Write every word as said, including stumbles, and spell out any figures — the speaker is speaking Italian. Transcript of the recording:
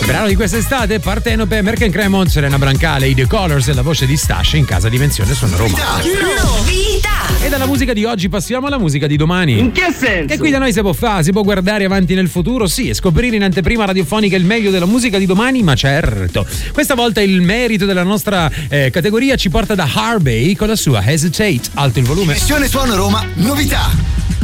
Brano di quest'estate, Partenope, American Cremont, Serena Brancale, i The Colors e la voce di Stash in casa Dimensione Suona Roma. E dalla musica di oggi passiamo alla musica di domani. In che senso? Che qui da noi si può fare, si può guardare avanti nel futuro, sì, e scoprire in anteprima radiofonica il meglio della musica di domani, ma certo. Questa volta il merito della nostra eh, categoria ci porta da Harvey con la sua Hesitate. Alto il volume. Dimensione Suona Roma, novità.